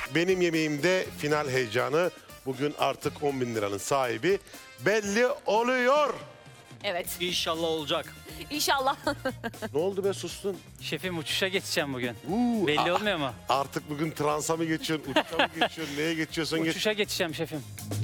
Benim yemeğimde final heyecanı. Bugün artık 10 bin liranın sahibi belli oluyor. Evet. İnşallah olacak. İnşallah. Ne oldu be, sustun? Şefim uçuşa geçeceğim bugün. Aa, Belli olmuyor mu? Artık bugün transa mı geçiyorsun, uçuşa mı geçiyorsun, neye geçiyorsun? Uçuşa geçeceğim şefim.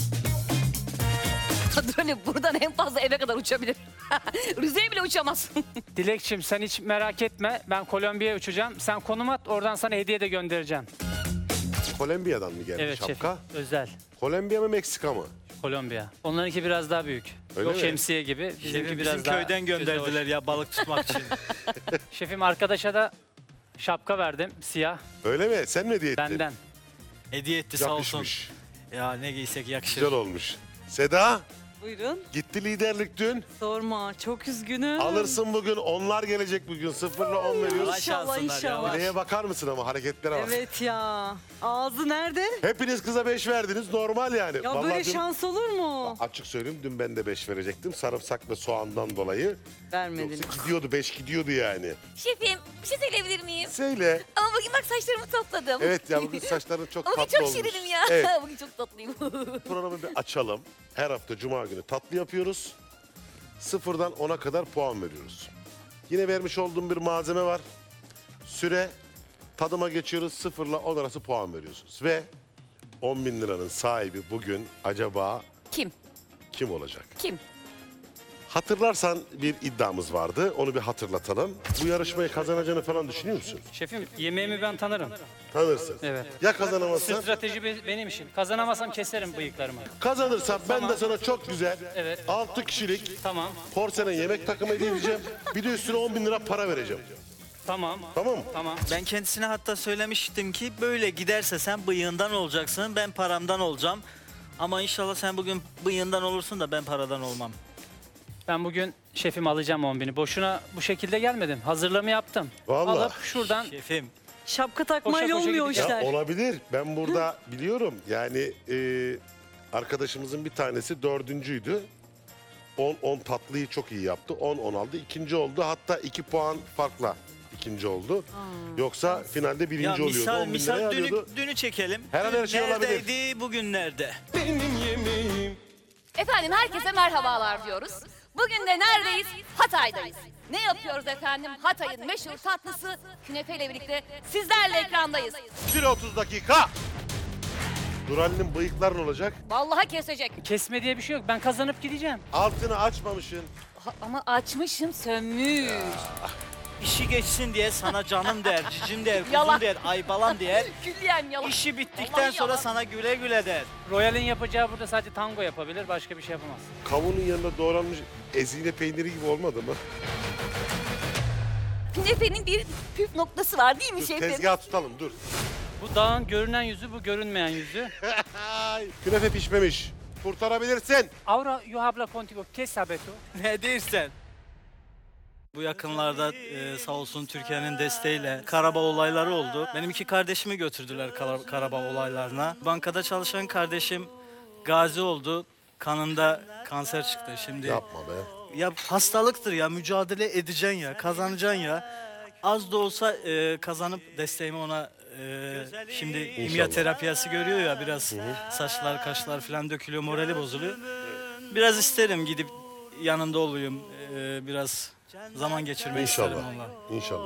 Kadroni buradan en fazla eve kadar uçabilir. Rize'ye bile uçamaz. Dilekçim sen hiç merak etme. Ben Kolombiya'ya uçacağım. Sen konum at, oradan sana hediye de göndereceğim. Kolombiya'dan mı geldi Evet şapka? şefim, özel. Kolombiya mı, Meksika mı? Kolombiya. Onlarınki biraz daha büyük. Öyle Yok mi? şemsiye gibi. Bizimki Şefim biraz bizim daha köyden gönderdiler ya balık tutmak için. Şefim arkadaşa da şapka verdim, siyah. Öyle mi? Sen ne diye ettin? Benden. Hediye etti sağ olsun. Yakışmış. Ya ne giysek yakışır. Güzel olmuş. Seda, Buyurun. gitti liderlik dün. Sorma. Çok üzgünüm. Alırsın bugün. Onlar gelecek bugün. 0'la 10 veriyoruz. Yavaş İnşallah, alsınlar, inşallah. yavaş. Neye bakar mısın ama, hareketlere bak. Evet ya. Ağzı nerede? Hepiniz kıza 5 verdiniz. Normal yani. Ya Vallahi böyle dün- şans olur mu? Açık söyleyeyim, dün ben de 5 verecektim. Sarımsak ve soğandan dolayı. Vermediniz. Yoksa gidiyordu, 5 gidiyordu yani. Şefim bir şey söyleyebilir miyim? Söyle. Ama bugün bak saçlarımı topladım. Evet ya, bugün saçların çok Bugün tatlı çok olmuş. şirinim ya. Evet, Bugün çok tatlıyım. programı bir açalım. Her hafta Cuma günü tatlı yapıyoruz. 0'dan 10'a kadar puan veriyoruz. Yine vermiş olduğum bir malzeme var. Süre, tadıma geçiyoruz. 0 ile 10 arası puan veriyorsunuz. Ve 10 bin liranın sahibi bugün acaba Kim? kim olacak? Kim? Hatırlarsan bir iddiamız vardı. Onu bir hatırlatalım. Bu yarışmayı kazanacağını falan düşünüyor musun? Şefim yemeğimi ben tanırım. Tanırsın. Evet. Ya kazanamazsan? Strateji benim işim. Kazanamazsam keserim bıyıklarımı. Kazanırsan ben de sana çok güzel Evet. 6 kişilik Tamam. porselen yemek takımı hediye edeceğim. Bir de üstüne 10 bin lira para vereceğim. Tamam. Tamam mı? Tamam. Ben kendisine hatta söylemiştim ki böyle giderse sen bıyığından olacaksın, ben paramdan olacağım. Ama inşallah sen bugün bıyığından olursun da ben paradan olmam. Ben bugün şefim alacağım 10 bini. Boşuna bu şekilde gelmedim. Hazırlığımı yaptım. Vallahi. Alıp şuradan Şefim, Şapka takmayla Koşa koşa olmuyor gideceğim. Ya işler. olabilir. Ben burada biliyorum. Yani arkadaşımızın bir tanesi 4.'üydü. 10 tatlıyı çok iyi yaptı. 10 aldı. İkinci oldu. Hatta 2 puan farkla ikinci oldu. Yoksa finalde birinci ya oluyordu. 10 bin misal liraya alıyordu. dünü çekelim. Her an her şey olabilir. Neredeydi, bugün nerede? Efendim herkese merhabalar diyoruz. Bugün de neredeyiz? Hatay'dayız. Ne yapıyoruz efendim? Hatay'ın meşhur tatlısı künefe ile birlikte sizlerle ekrandayız. Süre 30 dakika. Durali'nin bıyıklar ne olacak? Vallahi kesecek. kesme diye bir şey yok. Ben kazanıp gideceğim. Altını açmamışsın. Ama açmışım sönmüş. İşi geçsin diye sana canım der, cicim der, Yalan. kuzum der, aybalan der. Külliyen yalan. İşi bittikten Vallahi sonra yalan. sana güle güle der. Royal'in yapacağı burada sadece tango yapabilir. Başka bir şey yapamaz. Kavunun yanında doğranmış ezine peyniri gibi olmadı mı? Künefenin bir püf noktası var değil mi Dur, şefim? tezgah tutalım dur. Bu dağın görünen yüzü, bu görünmeyen yüzü. Künefe pişmemiş. Kurtarabilirsin. Ahora yo habla contigo. ¿Qué sabes tú? Ne dersen. Bu yakınlarda sağ olsun Türkiye'nin desteğiyle Karabağ olayları oldu. Benim 2 kardeşimi götürdüler Karabağ olaylarına. Bankada çalışan kardeşim gazi oldu. Kanında kanser çıktı şimdi. Yapma be. Ya hastalıktır ya, mücadele edeceksin ya, kazanacaksın ya. Az da olsa kazanıp desteğimi ona şimdi imya terapiyası görüyor ya, biraz saçlar kaşlar falan dökülüyor, morali bozuluyor. Biraz isterim gidip yanında olayım, biraz zaman geçirmek isterim İnşallah. onunla. İnşallah.